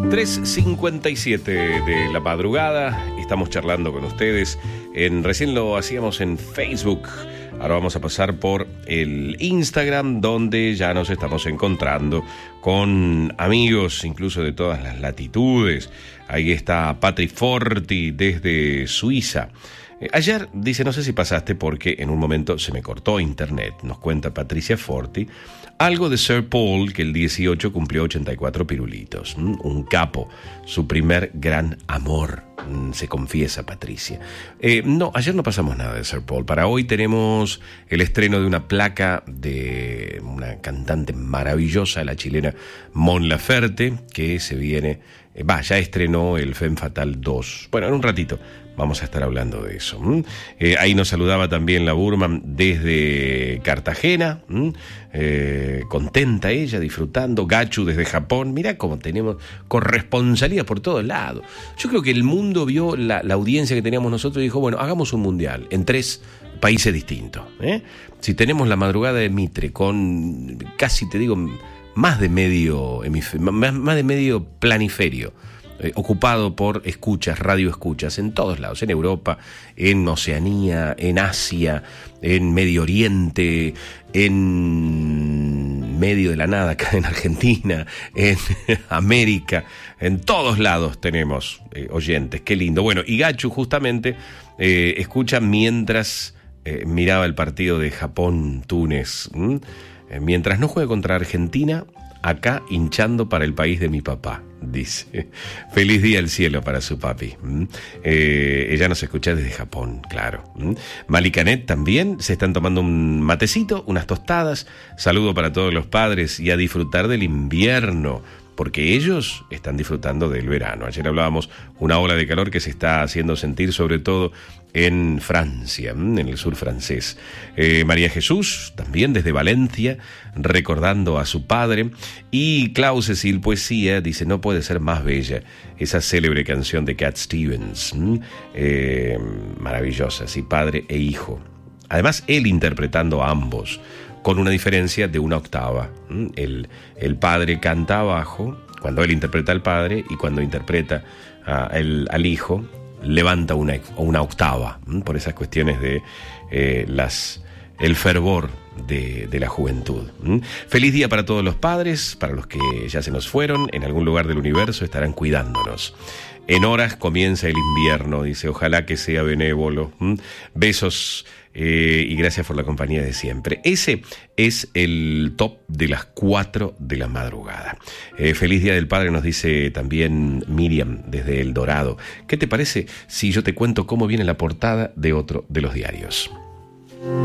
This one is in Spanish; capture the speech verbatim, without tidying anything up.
tres cincuenta y siete de la madrugada, estamos charlando con ustedes. En, recién lo hacíamos en Facebook, ahora vamos a pasar por el Instagram, donde ya nos estamos encontrando con amigos incluso de todas las latitudes. Ahí está Patri Forti desde Suiza. Eh, ayer, dice, no sé si pasaste porque en un momento se me cortó internet, nos cuenta Patricia Forti, algo de Sir Paul, que el dieciocho cumplió ochenta y cuatro pirulitos, ¿Mm? Un capo, su primer gran amor, ¿Mm? Se confiesa Patricia. Eh, no, ayer no pasamos nada de Sir Paul. Para hoy tenemos el estreno de una placa de una cantante maravillosa, la chilena Mon Laferte, que se viene, eh, va, ya estrenó el Femme Fatale dos. Bueno, en un ratito vamos a estar hablando de eso. ¿Mm? Eh, ahí nos saludaba también la Burman desde Cartagena. ¿Mm? Eh, contenta ella, disfrutando. Gachu desde Japón. Mirá cómo tenemos corresponsalía por todos lados. Yo creo que el mundo vio la, la audiencia que teníamos nosotros y dijo, bueno, hagamos un mundial en tres países distintos. ¿eh? Si tenemos la madrugada de Mitre con casi, te digo, más de medio, más, más de medio planiferio, Eh, ocupado por escuchas, radio escuchas, en todos lados, en Europa, en Oceanía, en Asia, en Medio Oriente, en medio de la nada, acá en Argentina, en América, en todos lados tenemos eh, oyentes, qué lindo. Bueno, y Gachu justamente eh, escucha mientras eh, miraba el partido de Japón-Túnez, ¿Mm? eh, mientras no juegue contra Argentina, acá hinchando para el país de mi papá, dice. Feliz día al cielo para su papi. ¿Mm? Eh, ella nos escucha desde Japón, claro. ¿Mm? Malicanet también, se están tomando un matecito, unas tostadas. Saludo para todos los padres y a disfrutar del invierno, porque ellos están disfrutando del verano. Ayer hablábamos una ola de calor que se está haciendo sentir sobre todo en Francia, en el sur francés. Eh, María Jesús, también desde Valencia, recordando a su padre. Y Klaus Cecil Poesía dice, no puede ser más bella esa célebre canción de Cat Stevens. Eh, maravillosa, sí, padre e hijo. Además, él interpretando a ambos, con una diferencia de una octava. El, el padre canta abajo, cuando él interpreta al padre, y cuando interpreta a, el, al hijo, levanta una, una octava, por esas cuestiones de eh, las, el fervor de, de la juventud. Feliz día para todos los padres, para los que ya se nos fueron, en algún lugar del universo estarán cuidándonos. En horas comienza el invierno, dice, ojalá que sea benévolo. Besos eh, y gracias por la compañía de siempre. Ese es el top de las cuatro de la madrugada. Eh, feliz Día del Padre, nos dice también Miriam desde El Dorado. ¿Qué te parece si yo te cuento cómo viene la portada de otro de los diarios?